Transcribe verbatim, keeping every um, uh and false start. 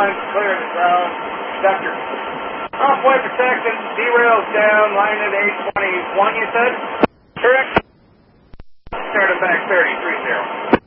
lines clear the ground. Sector. Halfway protection, derails down, line at eight twenty-one, you said? Correct. Started back thirty, three zero.